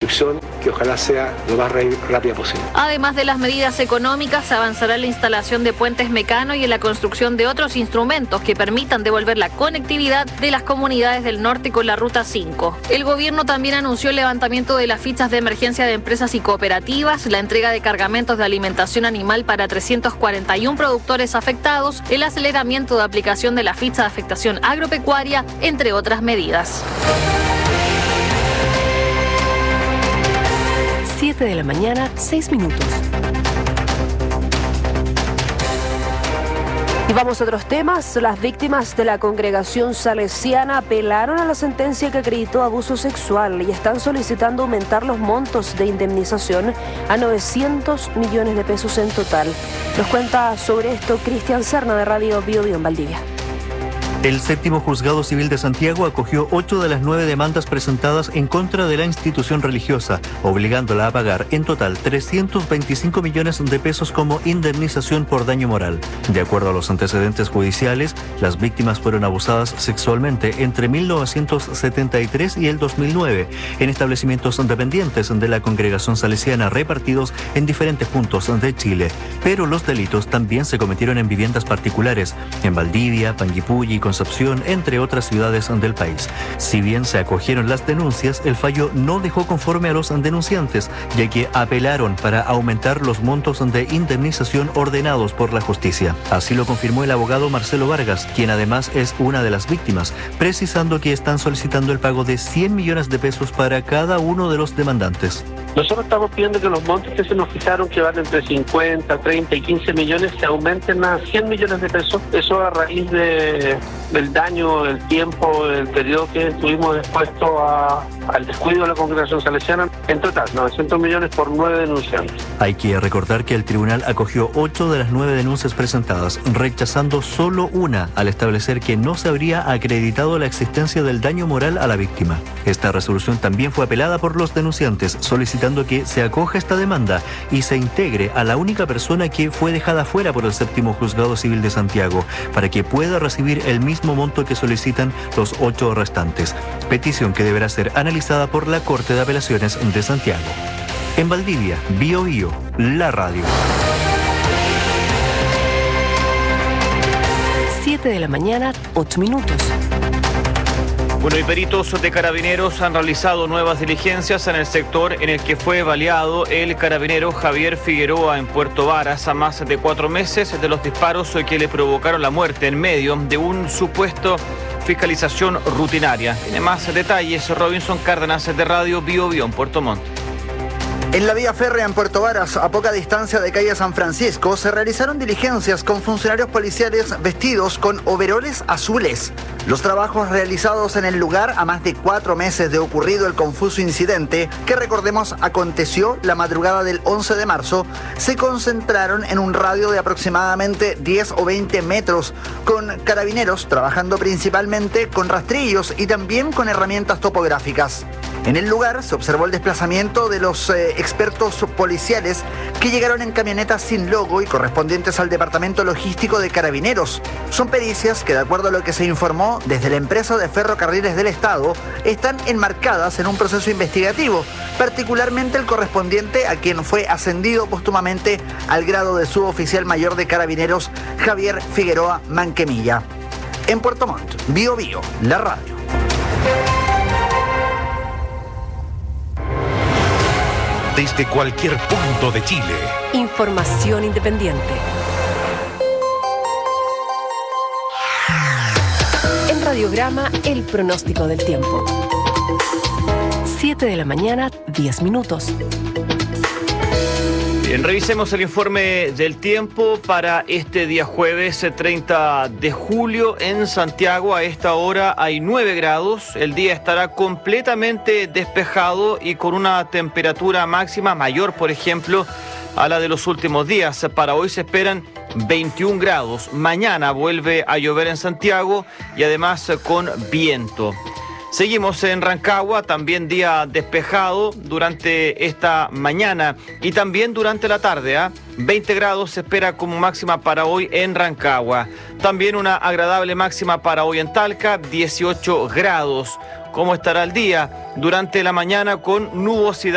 construcción que ojalá sea lo más rápida posible. Además de las medidas económicas, se avanzará en la instalación de puentes Mecano y en la construcción de otros instrumentos que permitan devolver la conectividad de las comunidades del norte con la Ruta 5. El gobierno también anunció el levantamiento de las fichas de emergencia de empresas y cooperativas, la entrega de cargamentos de alimentación animal para 341 productores afectados, el aceleramiento de aplicación de la ficha de afectación agropecuaria, entre otras medidas. 7 de la mañana, 6 minutos. Y vamos a otros temas. Las víctimas de la congregación salesiana apelaron a la sentencia que acreditó abuso sexual y están solicitando aumentar los montos de indemnización a 900 millones de pesos en total. Nos cuenta sobre esto Cristian Serna de Radio Bio Bio en Valdivia. El séptimo juzgado civil de Santiago acogió 8 de las 9 demandas presentadas en contra de la institución religiosa, obligándola a pagar en total 325 millones de pesos como indemnización por daño moral. De acuerdo a los antecedentes judiciales, las víctimas fueron abusadas sexualmente entre 1973 y el 2009 en establecimientos dependientes de la congregación salesiana repartidos en diferentes puntos de Chile. Pero los delitos también se cometieron en viviendas particulares, en Valdivia, Panguipulli y Concepción, entre otras ciudades del país. Si bien se acogieron las denuncias, el fallo no dejó conforme a los denunciantes, ya que apelaron para aumentar los montos de indemnización ordenados por la justicia. Así lo confirmó el abogado Marcelo Vargas, quien además es una de las víctimas, precisando que están solicitando el pago de 100 millones de pesos para cada uno de los demandantes. Nosotros estamos pidiendo que los montos que se nos fijaron, que van entre 50, 30 y 15 millones, se aumenten a 100 millones de pesos. Eso a raíz del daño, el tiempo, el periodo que estuvimos expuestos al descuido de la congregación salesiana. En total, 900 millones por 9 denunciantes. Hay que recordar que el tribunal acogió 8 de las 9 denuncias presentadas, rechazando solo una al establecer que no se habría acreditado la existencia del daño moral a la víctima. Esta resolución también fue apelada por los denunciantes, solicitando que se acoja esta demanda y se integre a la única persona que fue dejada fuera por el séptimo juzgado civil de Santiago, para que pueda recibir el mismo monto que solicitan los 8 restantes. Petición que deberá ser analizada por la Corte de Apelaciones de Santiago. En Valdivia, Bio Bio, la radio. 7 de la mañana, 8 minutos. Bueno, y peritos de Carabineros han realizado nuevas diligencias en el sector en el que fue baleado el carabinero Javier Figueroa en Puerto Varas a más de 4 meses de los disparos que le provocaron la muerte en medio de un supuesto fiscalización rutinaria. Tiene más detalles Robinson Cárdenas de Radio Bio Bio en Puerto Montt. En la vía férrea en Puerto Varas, a poca distancia de calle San Francisco, se realizaron diligencias con funcionarios policiales vestidos con overoles azules. Los trabajos realizados en el lugar a más de 4 meses de ocurrido el confuso incidente, que recordemos aconteció la madrugada del 11 de marzo, se concentraron en un radio de aproximadamente 10 o 20 metros, con carabineros trabajando principalmente con rastrillos y también con herramientas topográficas. En el lugar se observó el desplazamiento de los expertos policiales que llegaron en camionetas sin logo y correspondientes al Departamento Logístico de Carabineros. Son pericias que, de acuerdo a lo que se informó desde la empresa de ferrocarriles del Estado, están enmarcadas en un proceso investigativo, particularmente el correspondiente a quien fue ascendido póstumamente al grado de suboficial mayor de Carabineros, Javier Figueroa Manquemilla. En Puerto Montt, Bio Bio, la radio. Desde cualquier punto de Chile. Información independiente. En Radiograma, el pronóstico del tiempo. 7 de la mañana, 10 minutos. Bien, revisemos el informe del tiempo para este día jueves 30 de julio en Santiago. A esta hora hay 9 grados, el día estará completamente despejado y con una temperatura máxima mayor, por ejemplo, a la de los últimos días. Para hoy se esperan 21 grados. Mañana vuelve a llover en Santiago y además con viento. Seguimos en Rancagua, también día despejado durante esta mañana y también durante la tarde. 20 grados se espera como máxima para hoy en Rancagua. También una agradable máxima para hoy en Talca, 18 grados. ¿Cómo estará el día? Durante la mañana con nubosidad.